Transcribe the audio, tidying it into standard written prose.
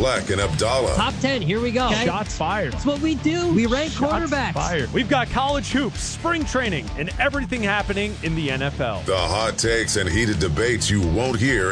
Fleck and Abdallah. Top 10, here we go. Okay. Shots fired. That's what we do. We rank quarterbacks. Fired. We've got college hoops, spring training, and everything happening in the NFL. The hot takes and heated debates you won't hear